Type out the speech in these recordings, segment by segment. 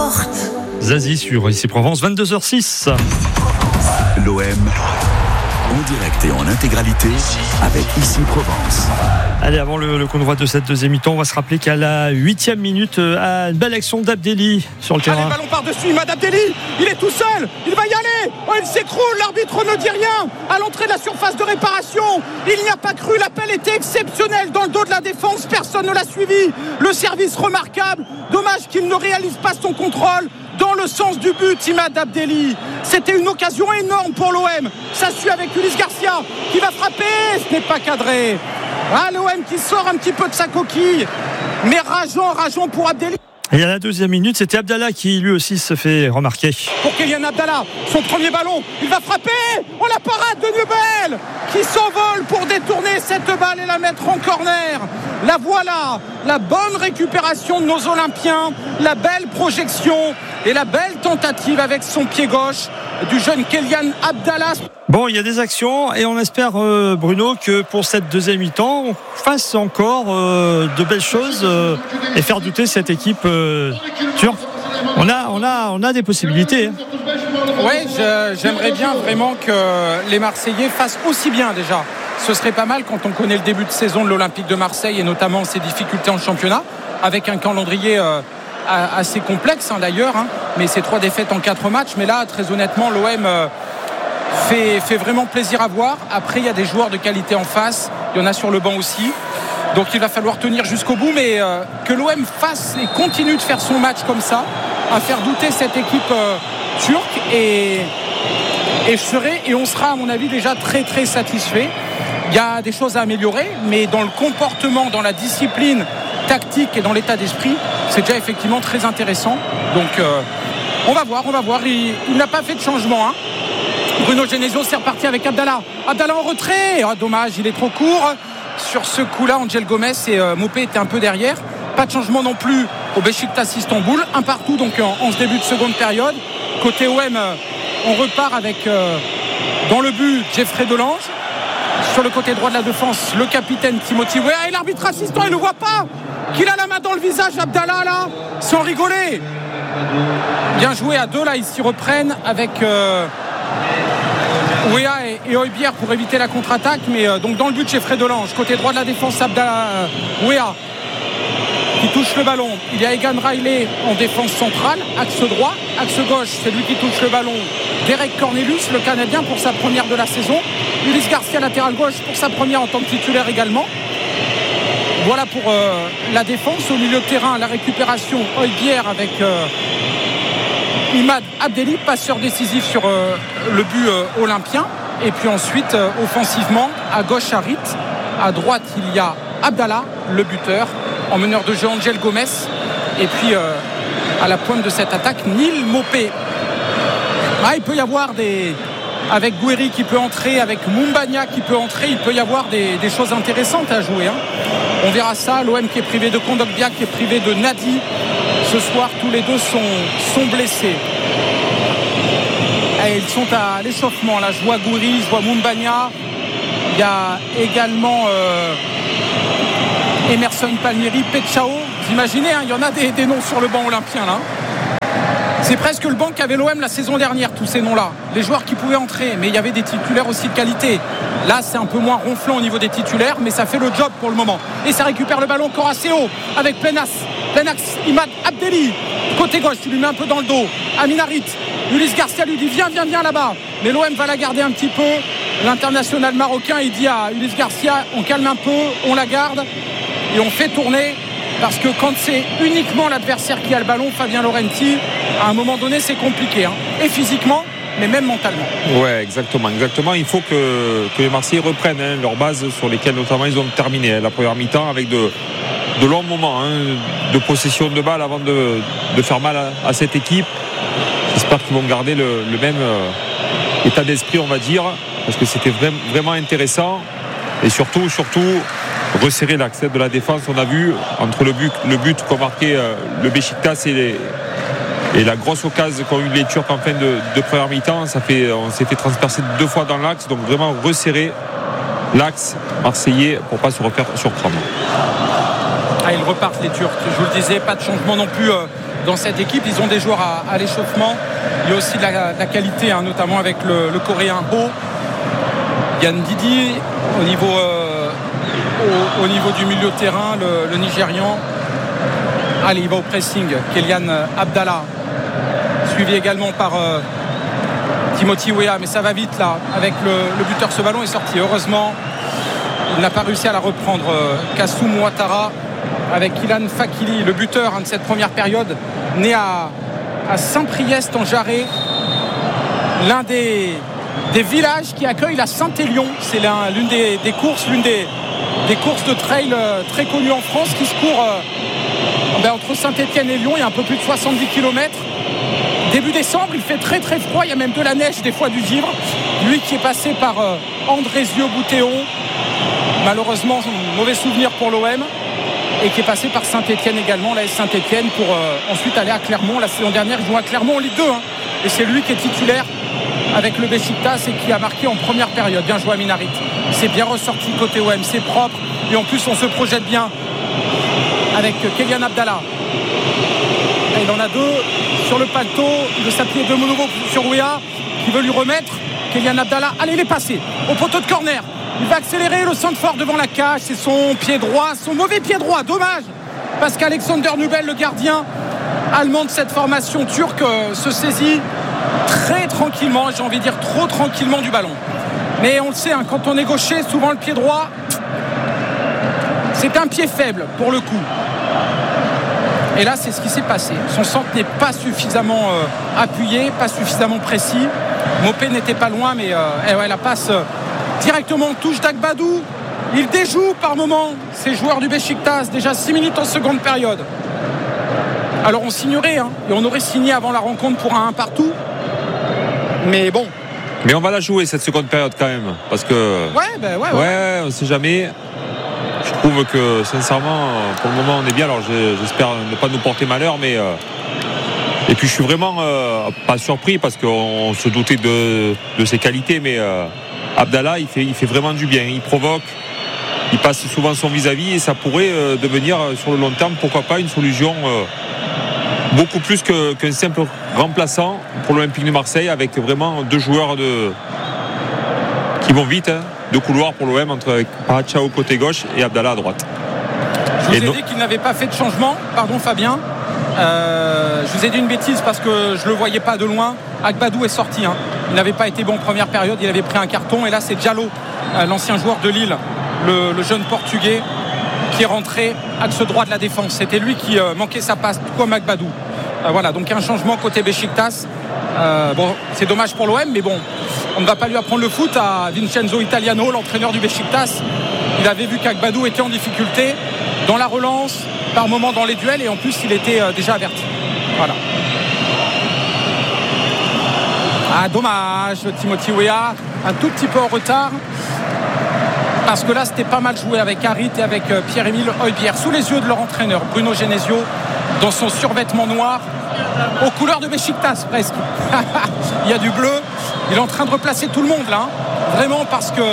porte. Zazie sur ici Provence, 22h06. L'OM en direct et en intégralité avec Ici Provence. Allez, avant le convoi de cette deuxième mi-temps, on va se rappeler qu'à la 8e minute, une belle action d'Abdelli sur le terrain. Allez, ballon par-dessus, Imad Abdelli, il est tout seul, il va y aller, oh, il s'écroule, l'arbitre ne dit rien à l'entrée de la surface de réparation. Il n'y a pas cru, l'appel était exceptionnel dans le dos de la défense, personne ne l'a suivi. Le service remarquable, dommage qu'il ne réalise pas son contrôle dans le sens du but. Imad Abdelli, c'était une occasion énorme pour l'OM. Ça suit avec Ulysse Garcia qui va frapper, ce n'est pas cadré. Ah, l'OM qui sort un petit peu de sa coquille, mais rageant pour Abdelli. Et à la deuxième minute, c'était Abdallah qui lui aussi se fait remarquer. Pour Kylian Abdallah, son premier ballon, il va frapper. Oh, la parade de Nubel qui s'envole pour détourner cette balle et la mettre en corner. La voilà, la bonne récupération de nos Olympiens, la belle projection et la belle tentative avec son pied gauche du jeune Kylian Abdallah. Bon, il y a des actions et on espère, Bruno, que pour cette deuxième mi-temps, on fasse encore de belles choses et faire douter cette équipe turque. On a des possibilités. Oui, j'aimerais bien vraiment que les Marseillais fassent aussi bien déjà. Ce serait pas mal quand on connaît le début de saison de l'Olympique de Marseille et notamment ses difficultés en championnat, avec un calendrier assez complexe d'ailleurs, mais c'est 3 défaites en 4 matchs. Mais là, très honnêtement, l'OM fait vraiment plaisir à voir. Après, il y a des joueurs de qualité en face, il y en a sur le banc aussi. Donc il va falloir tenir jusqu'au bout, mais que l'OM fasse et continue de faire son match comme ça, à faire douter cette équipe turque et on sera à mon avis déjà très très satisfait. Il y a des choses à améliorer, mais dans le comportement, dans la discipline tactique et dans l'état d'esprit, c'est déjà effectivement très intéressant. Donc on va voir. Il n'a pas fait de changement. Bruno Genesio, c'est reparti avec Abdallah en retrait. Oh, dommage, il est trop court. Sur ce coup-là, Angel Gomez et Mopé étaient un peu derrière. Pas de changement non plus au Beşiktaş Istanbul. Un partout donc en ce début de seconde période. Côté OM, on repart avec dans le but Geoffrey Delange. Sur le côté droit de la défense, le capitaine Timothy Weah. Et l'arbitre assistant, il ne voit pas qu'il a la main dans le visage, Abdallah, là, sans rigoler. Bien joué à deux, là, ils s'y reprennent avec Weah et Højbjerg pour éviter la contre-attaque. Mais donc dans le but, Geoffrey Delange. Côté droit de la défense, Abdallah Weah qui touche le ballon. Il y a Egan Riley en défense centrale, axe droit, axe gauche, c'est lui qui touche le ballon. Derek Cornelius, le Canadien, pour sa première de la saison. Ulysse Garcia, latéral gauche, pour sa première en tant que titulaire également. Voilà pour la défense. Au milieu de terrain, la récupération, Højbjerg avec Imad Abdelli, passeur décisif sur le but olympien. Et puis ensuite, offensivement, à gauche Harit, à droite il y a Abdallah, le buteur, en meneur de jeu Angel Gomez. Et puis à la pointe de cette attaque, Neal Mopé. Il peut y avoir avec Gouiri qui peut entrer, avec Mumbagna qui peut entrer, il peut y avoir des choses intéressantes à jouer. On verra ça. L'OM qui est privé de Kondogbia, qui est privé de Nadi. Ce soir, tous les deux sont blessés. Et ils sont à l'échauffement. Là, je vois Gouiri, je vois Mumbagna. Il y a également Emerson Palmieri, Petchao. Vous imaginez, il y en a des noms sur le banc olympien là. C'est presque le banc qu'avait l'OM la saison dernière, tous ces noms-là. Les joueurs qui pouvaient entrer, mais il y avait des titulaires aussi de qualité. Là, c'est un peu moins ronflant au niveau des titulaires, mais ça fait le job pour le moment. Et ça récupère le ballon Coraceo avec plein axe, Imad Abdelli. Côté gauche, tu lui mets un peu dans le dos. Amin Harit, Ulysse Garcia lui dit viens là-bas. Mais l'OM va la garder un petit peu. L'international marocain, il dit à Ulysse Garcia, on calme un peu, on la garde et on fait tourner. Parce que quand c'est uniquement l'adversaire qui a le ballon, Fabien Laurenti, à un moment donné, c'est compliqué. Et physiquement, mais même mentalement. Ouais, exactement. Il faut que les Marseillais reprennent leurs bases sur lesquelles notamment ils ont terminé la première mi-temps avec de longs moments de possession de balle avant de faire mal à cette équipe. J'espère qu'ils vont garder le même état d'esprit, on va dire, parce que c'était vraiment intéressant. Et surtout resserrer l'axe de la défense. On a vu entre le but qu'a marqué le Beşiktaş et la grosse occasion qu'ont eu les Turcs en fin de première mi-temps, on s'est fait transpercer 2 fois dans l'axe, donc vraiment resserrer l'axe marseillais pour pas se refaire surprendre. Ils repartent les Turcs, je vous le disais, pas de changement non plus dans cette équipe. Ils ont des joueurs à l'échauffement. Il y a aussi de la qualité, hein, notamment avec le Coréen Ho. Yann Didi au niveau du milieu de terrain, le Nigérian. Allez, il va au pressing. Kélian Abdallah, suivi également par Timothy Weah, mais ça va vite là avec le buteur. Ce ballon est sorti, heureusement il n'a pas réussi à la reprendre. Kassoum Ouattara avec Ilan Fakili, le buteur, hein, de cette première période, né à Saint-Priest en Jarret, l'un des villages qui accueille la Saint-Élion. C'est l'une des courses, des courses de trail très connues en France, qui se court entre Saint-Étienne et Lyon. Il y a un peu plus de 70 km. Début décembre, il fait très très froid, il y a même de la neige, des fois du givre. Lui qui est passé par Andrézieux-Boutéon, malheureusement mauvais souvenir pour l'OM, et qui est passé par Saint-Étienne également, l'AS Saint-Étienne, pour ensuite aller à Clermont. La saison dernière, il joue à Clermont en Ligue 2, hein, et c'est lui qui est titulaire avec le Beşiktaş et qui a marqué en première période. Bien joué à Minarit, c'est bien ressorti côté OM, c'est propre, et en plus on se projette bien avec Kélian Abdallah. Et il en a deux sur le paletot. Il veut s'appuyer de nouveau sur Weah qui veut lui remettre. Kélian Abdallah, allez, il est passé au poteau de corner. Il va accélérer, le centre fort devant la cage. C'est son pied droit, son mauvais pied droit. Dommage, parce qu'Alexander Nubel, le gardien allemand de cette formation turque, se saisit très tranquillement, j'ai envie de dire trop tranquillement, du ballon. Mais on le sait, hein, quand on est gaucher, souvent le pied droit, c'est un pied faible pour le coup. Et là, c'est ce qui s'est passé. Son centre n'est pas suffisamment appuyé, pas suffisamment précis. Mopé n'était pas loin, mais la passe directement en touche d'Agbadou. Il déjoue par moment ces joueurs du Beşiktaş. Déjà 6 minutes en seconde période. Alors on signerait, hein, et on aurait signé avant la rencontre pour un 1 partout. Mais bon. Mais on va la jouer cette seconde période quand même, parce que ouais, on ne sait jamais. Je trouve que sincèrement, pour le moment, on est bien. Alors j'espère ne pas nous porter malheur, mais et puis je suis vraiment pas surpris, parce qu'on se doutait de ses qualités, mais Abdallah, il fait vraiment du bien. Il provoque, il passe souvent son vis-à-vis, et ça pourrait devenir sur le long terme, pourquoi pas, une solution beaucoup plus qu'un simple remplaçant pour l'Olympique de Marseille, avec vraiment deux joueurs qui vont vite, hein, de couloir pour l'OM, entre Parachao côté gauche et Abdallah à droite. Je vous ai dit qu'il n'avait pas fait de changement, pardon Fabien. Je vous ai dit une bêtise parce que je ne le voyais pas de loin. Agbadou est sorti, hein. Il n'avait pas été bon en première période, il avait pris un carton, et là c'est Diallo, l'ancien joueur de Lille, le jeune portugais, qui est rentré axe droit de la défense. C'était lui qui manquait sa passe, tout comme Agbadou. Voilà, donc un changement côté Beşiktaş. C'est dommage pour l'OM, mais bon, on ne va pas lui apprendre le foot à Vincenzo Italiano, l'entraîneur du Beşiktaş. Il avait vu qu'Agbadou était en difficulté dans la relance, par moment dans les duels, et en plus il était déjà averti. Voilà. Dommage, Timothy Weah, un tout petit peu en retard, parce que là c'était pas mal joué avec Harit et avec Pierre-Emile Højbjerg, sous les yeux de leur entraîneur Bruno Genesio, dans son survêtement noir, aux couleurs de Beşiktaş presque. Il y a du bleu, il est en train de replacer tout le monde là, hein. Vraiment, parce que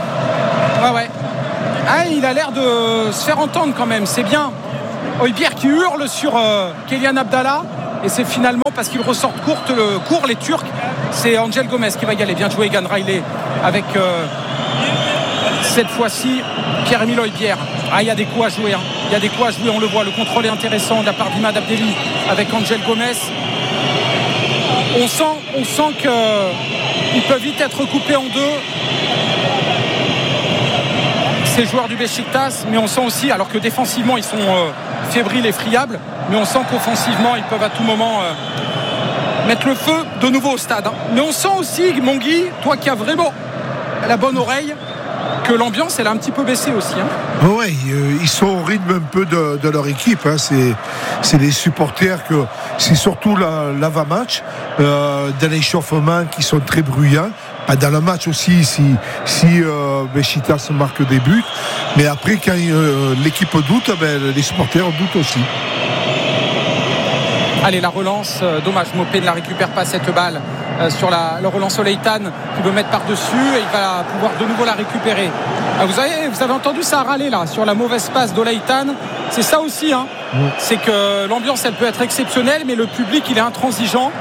il a l'air de se faire entendre quand même, c'est bien. Højbjerg qui hurle sur Kélian Abdallah, et c'est finalement parce qu'ils ressortent court les Turcs. C'est Angel Gomez qui va y aller. Bien joué Egan Riley avec cette fois-ci Pierre-Emile Højbjerg. Il y a des coups à jouer, hein. Il y a des coups à jouer, on le voit. Le contrôle est intéressant de la part d'Imad Abdelli avec Angel Gomez. On sent qu'ils peuvent vite être coupés en deux, ces joueurs du Beşiktaş, mais on sent aussi, alors que défensivement ils sont fébriles et friables, mais on sent qu'offensivement ils peuvent à tout moment mettre le feu de nouveau au stade, hein. Mais on sent aussi, mon Guy, toi qui as vraiment la bonne oreille, que l'ambiance elle a un petit peu baissé aussi, hein. Oui, ils sont au rythme un peu de leur équipe, hein. C'est les supporters, c'est surtout l'avant-match, dans l'échauffement, qui sont très bruyants. Dans le match aussi, si Beşiktaş marque des buts, mais après quand l'équipe doute, les supporters doutent aussi. Allez, la relance, dommage, Mopé ne la récupère pas, cette balle sur la relance au Leitan, qui veut mettre par-dessus, et il va pouvoir de nouveau la récupérer. Vous avez entendu ça râler là sur la mauvaise passe d'Oleitan. C'est ça aussi, hein. C'est que l'ambiance elle peut être exceptionnelle, mais le public il est intransigeant.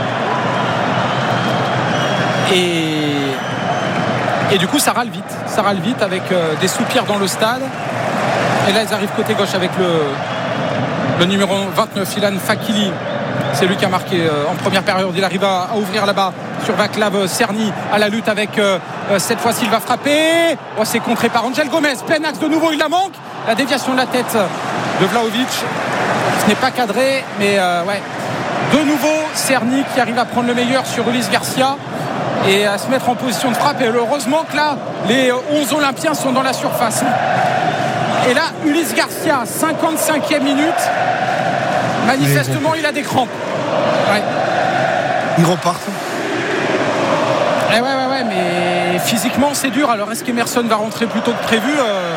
Et du coup ça râle vite avec des soupirs dans le stade. Et là ils arrivent côté gauche avec le numéro 29, Ilan Fakili. C'est lui qui a marqué en première période. Il arrive à ouvrir là-bas sur Vaclav Cerny à la lutte avec cette fois-ci il va frapper. C'est contré par Angel Gomez. Plein axe de nouveau, il la manque. La déviation de la tête de Vlahovic. Ce n'est pas cadré, mais ouais. De nouveau Cerny qui arrive à prendre le meilleur sur Ulysse Garcia et à se mettre en position de frappe. Et heureusement que là, les 11 Olympiens sont dans la surface. Et là, Ulysse Garcia, 55e minute. Manifestement, il a des crampes. Ouais. Ils repartent. Ouais, mais physiquement, c'est dur. Alors, est-ce qu'Emerson va rentrer plus tôt que prévu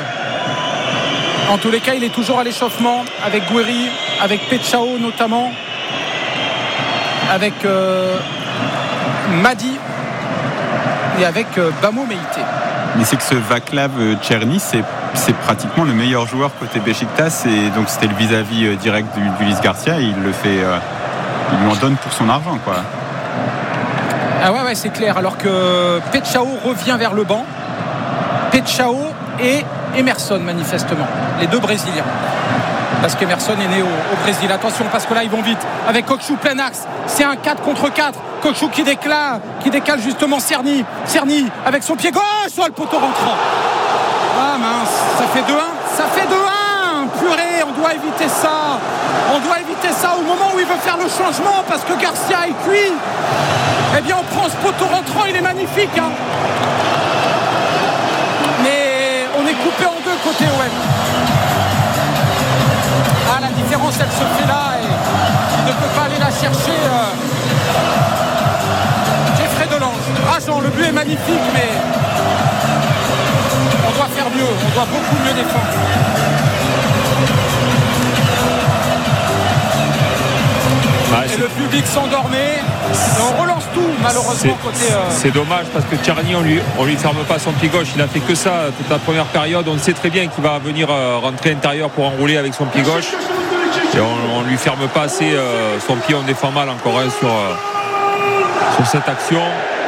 En tous les cas, il est toujours à l'échauffement avec Gouiri, avec Petchao notamment, avec Madi et avec Bamo Meïté. Mais c'est que ce Vaclav Cerny, c'est pratiquement le meilleur joueur côté Beşiktaş, et donc c'était le vis-à-vis direct d'Ulysse Garcia, et il le fait, il lui en donne pour son argent, quoi. Ah ouais, c'est clair. Alors que Petchao revient vers le banc, Petchao et Emerson manifestement, les deux Brésiliens. Parce qu'Emerson est né au Brésil. Attention, parce que là ils vont vite avec Kokchou plein axe. C'est un 4 contre 4. Kokchou qui décale justement Cerny avec son pied gauche sur le poteau rentrant. Ah mince, ça fait 2-1. Purée, on doit éviter ça au moment où il veut faire le changement, parce que Garcia est cuit. Eh bien on prend ce poteau rentrant, il est magnifique, hein. Mais on est coupé en deux côté OM. Ah, la différence elle se fait là, et il ne peut pas aller la chercher. Jeffrey Delange, rageant, le but est magnifique, mais on doit faire mieux, on doit beaucoup mieux défendre. Et le public s'endormait. On relance tout malheureusement côté. C'est dommage parce que Cerny, on lui ferme pas son pied gauche. Il a fait que ça toute la première période. On sait très bien qu'il va venir rentrer intérieur pour enrouler avec son pied gauche. Et on lui ferme pas assez son pied. On défend mal encore sur cette action.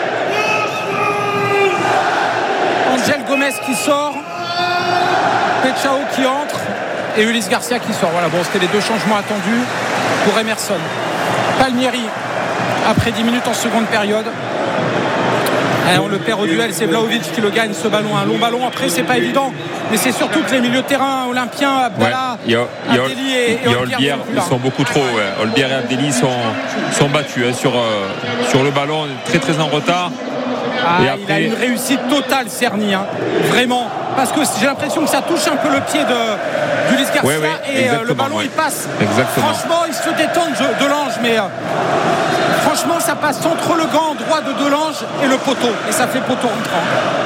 Angel Gomez qui sort, Petchao qui entre et Ulysse Garcia qui sort. Voilà, bon, c'était les deux changements attendus pour Emerson. Palmieri après 10 minutes en seconde période. Et on le perd au duel, c'est Vlahovic qui le gagne, ce ballon, un long ballon. Après c'est pas évident, mais c'est surtout que les milieux de terrain olympiens, Abdallah, Abdelli et Olbier, ils sont beaucoup trop. Ouais. Olbier et Abdelli sont battus sur le ballon, très très en retard. Et après... Il a une réussite totale Cerny, hein. Vraiment, parce que j'ai l'impression que ça touche un peu le pied d'Ulysse Garcia, et le ballon il passe. Exactement. Franchement il se détend Delange, mais franchement ça passe entre le gant droit de Delange et le poteau, et ça fait poteau rentrant.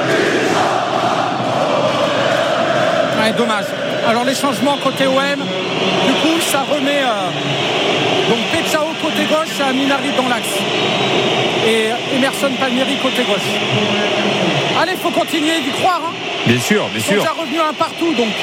Ouais, dommage. Alors les changements côté OM, du coup ça remet donc Petchao côté gauche, Minari dans l'axe et Emerson Palmieri côté gauche. Allez, il faut continuer d'y croire, hein. Bien sûr. Ils sont déjà revenus un partout, donc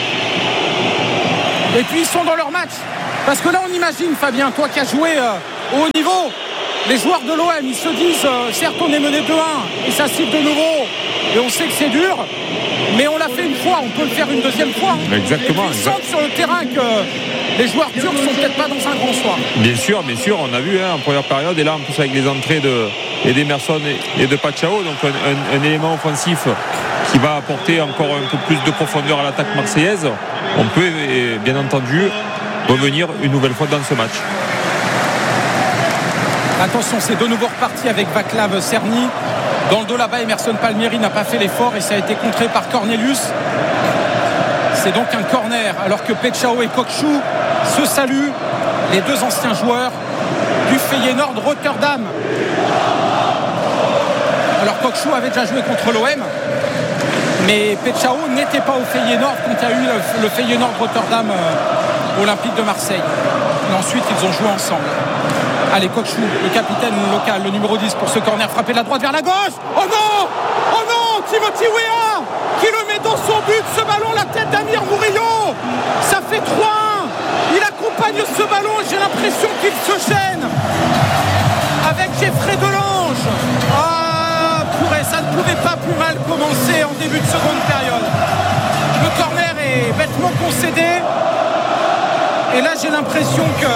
et puis ils sont dans leur match, parce que là on imagine, Fabien, toi qui as joué au haut niveau, les joueurs de l'OM ils se disent certes on est mené 2-1 et ça siffle de nouveau et on sait que c'est dur, mais on l'a fait une fois, on peut le faire une deuxième fois, hein. Exactement. Et puis ils sentent sur le terrain que les joueurs turcs sont peut-être pas dans un grand soir. Bien sûr, on a vu en première période, et là en plus avec les entrées d'Emerson et de Petchao, donc un élément offensif qui va apporter encore un peu plus de profondeur à l'attaque marseillaise. On peut bien entendu revenir une nouvelle fois dans ce match. Attention, c'est de nouveau reparti avec Vaclav Cerny. Dans le dos là-bas, Emerson Palmieri n'a pas fait l'effort et ça a été contré par Cornelius. C'est donc un corner, alors que Petchao et Kokchou se saluent, les deux anciens joueurs du Feyenoord Rotterdam. Alors Kokchou avait déjà joué contre l'OM, mais Petchao n'était pas au Feyenoord quand il y a eu le Feyenoord Rotterdam Olympique de Marseille. Et ensuite ils ont joué ensemble. Allez, Kochou, le capitaine local, le numéro 10 pour ce corner frappé de la droite vers la gauche. Oh non, Timothy Weah qui le met dans son but, ce ballon, la tête d'Amir Murillo. Ça fait 3-1. Il accompagne ce ballon, j'ai l'impression qu'il se gêne avec Geoffrey Delange. Ça ne pouvait pas plus mal commencer en début de seconde période. Le corner est bêtement concédé. Et là, j'ai l'impression que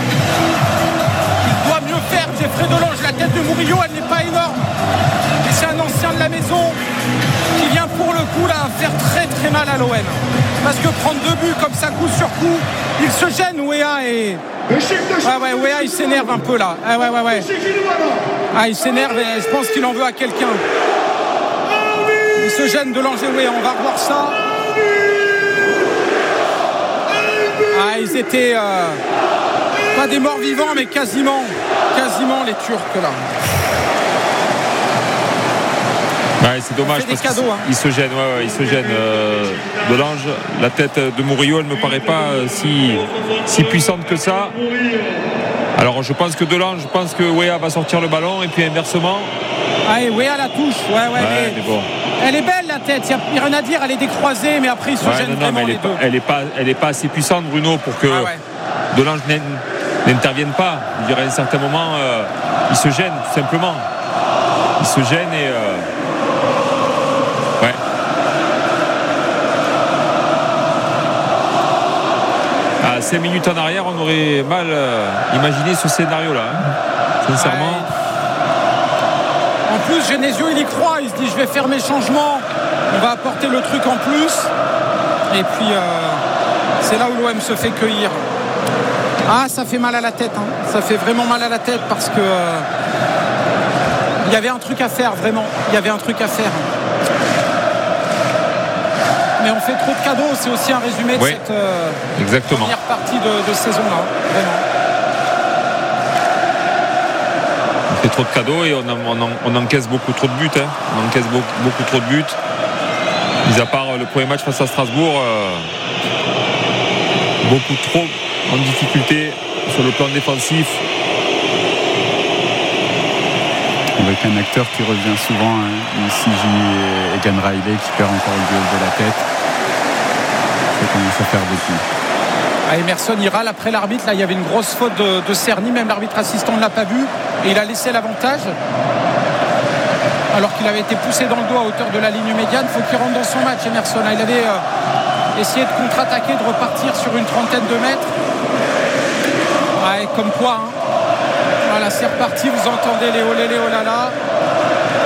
il doit mieux faire. Geoffrey Delange, la tête de Murillo, elle n'est pas énorme. Et c'est un ancien de la maison qui vient pour le coup là faire très très mal à l'OM. Parce que prendre 2 buts comme ça, coup sur coup, il se gêne. Weah et... Weah, il s'énerve un peu là. Il s'énerve et je pense qu'il en veut à quelqu'un. Il se gêne de Delange et Weah, on va revoir ça. Ils étaient pas des morts vivants, mais quasiment les Turcs là. C'est dommage parce qu'il se gêne. Il se gêne. Delange, la tête de Murillo, elle ne me paraît pas si puissante que ça. Alors je pense que Weah va sortir le ballon et puis inversement. Weah la touche. Mais bon. Elle est belle la tête, il n'y a rien à dire, elle est décroisée, mais après il se gêne vraiment les deux. Elle est pas assez puissante, Bruno, pour que Delange n'intervienne pas. Je dirais à un certain moment, il se gêne tout simplement. Il se gêne et à 5 minutes en arrière, on aurait mal imaginé ce scénario-là, sincèrement. En plus, Genesio, il y croit. Il se dit, je vais faire mes changements. On va apporter le truc en plus. Et puis, c'est là où l'OM se fait cueillir. Ça fait mal à la tête. Ça fait vraiment mal à la tête parce que il y avait un truc à faire, vraiment. Il y avait un truc à faire. Mais on fait trop de cadeaux. C'est aussi un résumé de cette première partie de saison-là. Vraiment. On fait trop de cadeaux et on encaisse beaucoup trop de buts. On encaisse beaucoup trop de buts. Mis à part le premier match face à Strasbourg, beaucoup trop en difficulté sur le plan défensif. Avec un acteur qui revient souvent, ici Egan Riley qui perd encore le duel de la tête. Ça commence à faire beaucoup. Emerson il râle après l'arbitre. Là, il y avait une grosse faute de Cerny. Même l'arbitre assistant ne l'a pas vu. Et il a laissé l'avantage. Alors qu'il avait été poussé dans le dos à hauteur de la ligne médiane. Il faut qu'il rentre dans son match, Emerson. Il avait essayé de contre-attaquer, de repartir sur une trentaine de mètres. Comme quoi, Voilà, c'est reparti. Vous entendez les olé, les olala.